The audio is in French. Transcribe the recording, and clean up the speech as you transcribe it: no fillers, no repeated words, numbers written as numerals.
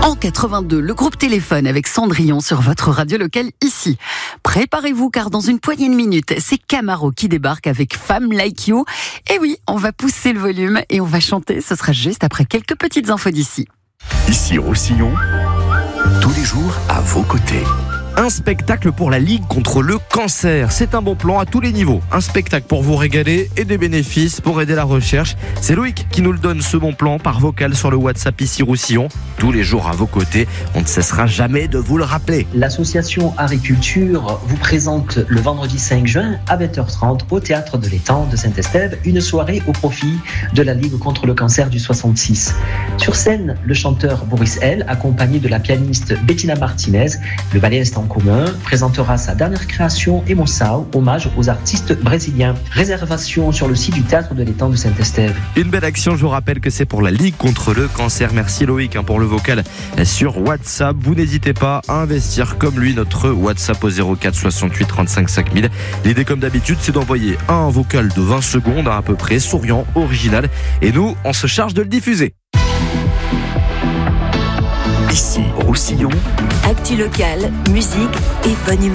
En 82, le groupe Téléphone avec Cendrillon sur votre radio locale ici. Préparez-vous car dans une poignée de minutes, c'est Camaro qui débarque avec Femme Like You. Et oui, on va pousser le volume et on va chanter. Ce sera juste après quelques petites infos d'ici. Ici Roussillon, tous les jours à vos côtés. Un spectacle pour la Ligue contre le cancer. C'est un bon plan à tous les niveaux. Un spectacle pour vous régaler et des bénéfices pour aider la recherche. C'est Loïc qui nous le donne, ce bon plan, par vocal sur le WhatsApp ici Roussillon. Tous les jours à vos côtés. On ne cessera jamais de vous le rappeler. L'association Agriculture vous présente le vendredi 5 juin à 20h30 au Théâtre de l'Étang de Saint-Estève une soirée au profit de la Ligue contre le cancer du 66. Sur scène, le chanteur Boris L, accompagné de la pianiste Bettina Martinez, le ballet Instant Commun, présentera sa dernière création Emoção, hommage aux artistes brésiliens. Réservation sur le site du Théâtre de l'Étang de Saint-Estève. Une belle action, je vous rappelle que c'est pour la Ligue contre le cancer. Merci Loïc pour le vocal sur WhatsApp. Vous n'hésitez pas à investir comme lui, notre WhatsApp au 04 68 35 5000. L'idée comme d'habitude, c'est d'envoyer un vocal de 20 secondes à peu près, souriant, original. Et nous, on se charge de le diffuser. Ici Roussillon, Actu locale, musique et bonne humeur.